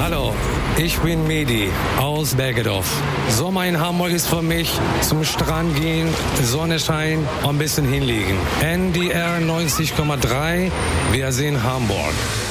Hallo, ich bin Medi aus Bergedorf. Sommer in Hamburg ist für mich zum Strand gehen, Sonnenschein und ein bisschen hinlegen. NDR 90,3, wir sehen Hamburg.